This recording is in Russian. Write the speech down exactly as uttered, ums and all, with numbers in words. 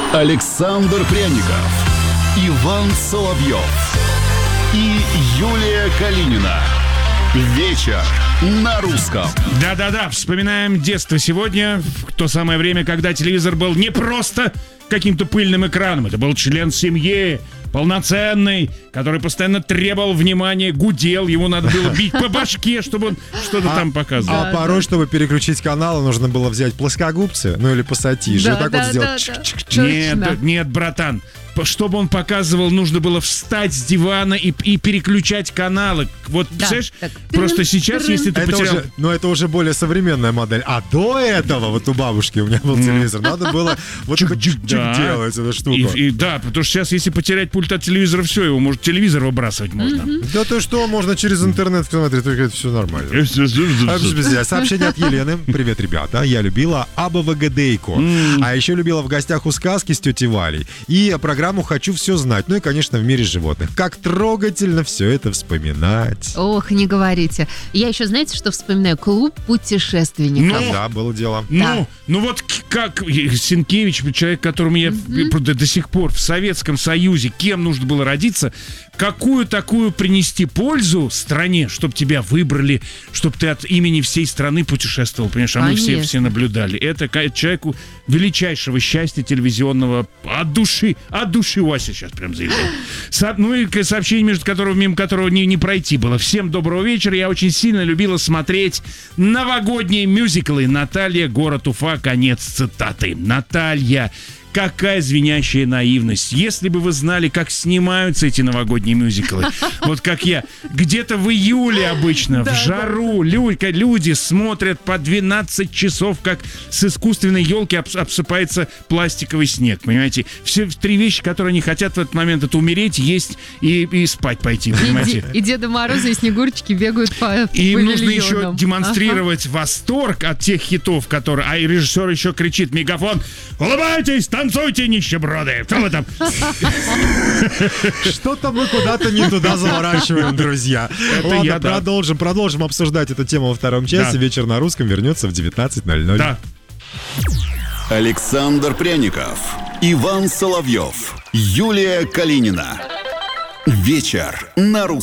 Александр Пряников, Иван Соловьев и Юлия Калинина. Вечер на русском. Да-да-да, вспоминаем детство сегодня, в то самое время, когда телевизор был не просто каким-то пыльным экраном, это был член семьи, полноценный, который постоянно требовал внимания, гудел, ему надо было бить по башке, чтобы он что-то а, там показывал. А да, порой, да. чтобы переключить канал, нужно было взять плоскогубцы, ну или пассатижи, да, вот так да, вот сделать. Да, да. Нет, нет, братан. Чтобы он показывал, нужно было встать с дивана и, и переключать каналы. Вот, да, представляешь, так. Просто сейчас, если ты это потерял... Уже, ну, это уже более современная модель. А до этого, вот у бабушки у меня был телевизор, надо было вот чик-чик делать эту штуку. И, и, да, потому что сейчас, если потерять пульт от телевизора, все, его может телевизор выбрасывать можно. Mm-hmm. Да ты что, можно через интернет смотреть, только это все нормально. Сообщение от Елены. Привет, ребята. Я любила АБВГДейку. Mm. А еще любила «В гостях у сказки» с тетей Валей. И программу «Хочу все знать». Ну и, конечно, «В мире животных». Как трогательно все это вспоминать. Ох, не говорите. Я еще, знаете, что вспоминаю? «Клуб путешественников». Ну, да, было дело. Ну, да. ну вот как Сенкевич, человек, которому я mm-hmm. до, до сих пор в Советском Союзе, кем нужно было родиться, какую такую принести пользу стране, чтобы тебя выбрали, чтобы ты от имени всей страны путешествовал, понимаешь? А Конечно. мы все, все наблюдали. Это человеку величайшего счастья телевизионного от души, от души Вася сейчас прям заявляю. Со, ну и сообщение, между которого, мимо которого не, не пройти было. Всем доброго вечера. Я очень сильно любила смотреть новогодние мюзиклы. Наталья, город Уфа, конец цитаты. Наталья. Какая звенящая наивность. Если бы вы знали, как снимаются эти новогодние мюзиклы, вот как я, где-то в июле обычно, в жару, люди смотрят по двенадцать часов, как с искусственной елки обсыпается пластиковый снег, понимаете? Все три вещи, которые они хотят в этот момент, это умереть, есть и, и спать пойти, понимаете? И, и Деда Мороза, и Снегурочки бегают по И им нужно еще демонстрировать ага. восторг от тех хитов, которые... А режиссер еще кричит в мегафон: улыбайтесь, танцуйте, нищеброды! Что вы там? Что-то мы куда-то не туда заворачиваем, друзья. Ладно, продолжим, продолжим обсуждать эту тему во втором часе. Вечер на русском вернется в девятнадцать ноль ноль. Да. Александр Пряников, Иван Соловьев, Юлия Калинина. Вечер на русском.